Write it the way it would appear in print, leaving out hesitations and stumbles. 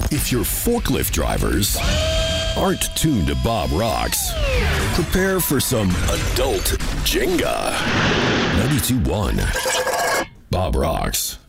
If your forklift drivers aren't tuned to Bob Rocks, prepare for some adult Jenga. 92.1 Bob Rocks.